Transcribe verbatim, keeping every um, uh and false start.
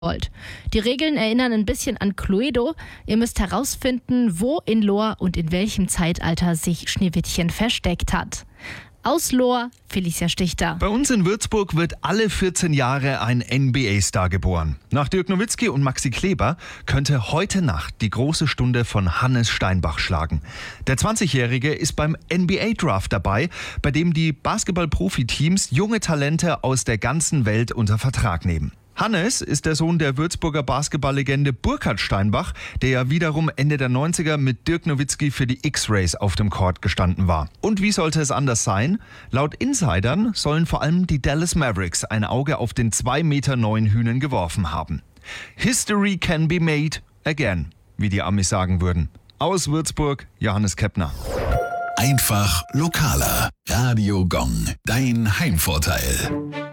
wollt. Die Regeln erinnern ein bisschen an Cluedo. Ihr müsst herausfinden, wo in Lohr und in welchem Zeitalter sich Schneewittchen versteckt hat. Aus Lohr, Felicia Stichter. Bei uns in Würzburg wird alle vierzehn Jahre ein N B A-Star geboren. Nach Dirk Nowitzki und Maxi Kleber könnte heute Nacht die große Stunde von Hannes Steinbach schlagen. Der zwanzigjährige ist beim N B A-Draft dabei, bei dem die Basketball-Profi-Teams junge Talente aus der ganzen Welt unter Vertrag nehmen. Hannes ist der Sohn der Würzburger Basketballlegende Burkhard Steinbach, der ja wiederum Ende der neunziger mit Dirk Nowitzki für die X-Rays auf dem Court gestanden war. Und wie sollte es anders sein? Laut Insidern sollen vor allem die Dallas Mavericks ein Auge auf den zwei Meter neun Hünen geworfen haben. History can be made again, wie die Amis sagen würden. Aus Würzburg, Johannes Keppner. Einfach lokaler. Radio Gong, dein Heimvorteil.